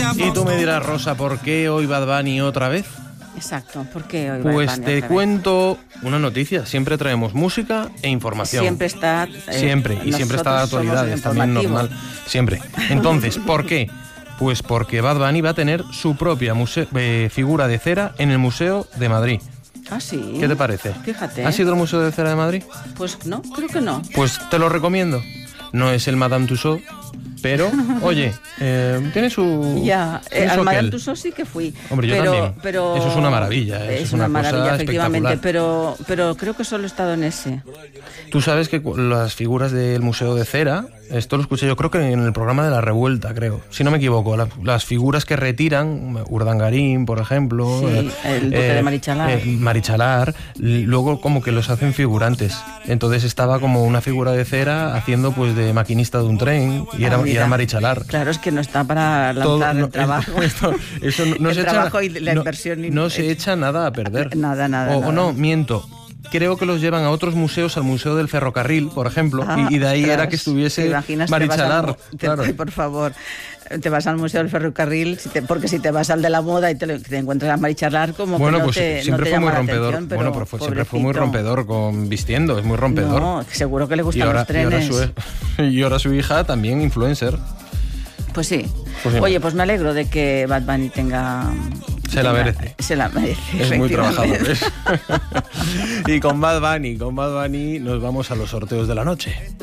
Y tú me dirás, Rosa, ¿por qué hoy Bad Bunny otra vez? Exacto, ¿por qué hoy Pues Bad Bunny te otra vez? cuento una noticia. Siempre traemos música e información. Siempre está... Siempre, y siempre está de nosotros somos actualidad, el es también informativo. normal. Siempre. Entonces, ¿por qué? Pues porque Bad Bunny va a tener su propia figura de cera en el Museo de Madrid. Ah, sí. ¿Qué te parece? Fíjate. ¿Has ido al Museo de Cera de Madrid? Pues no, creo que no. Pues te lo recomiendo. No es el Madame Tussauds, pero, oye, tiene su... Ya, tiene su al Madame aquel. Tussauds sí que fui. Hombre, yo también. Eso es una maravilla, eso Es una maravilla, cosa efectivamente, espectacular. pero creo que solo he estado en ese. Tú sabes que las figuras del Museo de Cera, esto lo escuché yo creo que en el programa de La Revuelta, creo, si no me equivoco, las figuras que retiran, Urdangarín, por ejemplo, Sí, el duque de Marichalar. Marichalar, luego como que los hacen figurantes. Entonces estaba como una figura de cera haciendo pues de maquinista de un tren y era Marichalar. Claro, es que no está para lanzar el trabajo. Eso no el se trabajo echa, y la inversión. No se echa nada a perder. Nada. O no, miento. Creo que los llevan a otros museos, al Museo del Ferrocarril, por ejemplo, y de ahí era que estuviese Marichalar. Claro. Por favor, te vas al Museo del Ferrocarril, porque si te vas al de la moda y te encuentras a Marichalar, como bueno, que no pues te, siempre no te fue muy llama la rompedor. atención, Bueno, pero siempre fue muy rompedor vistiendo, es muy rompedor. No, seguro que le gustan los trenes. Y ahora su hija también influencer. Pues sí. Oye, pues me alegro de que Bad Bunny tenga... Se la merece. Se la merece. Es muy trabajador. Y con Bad Bunny nos vamos a los sorteos de la noche.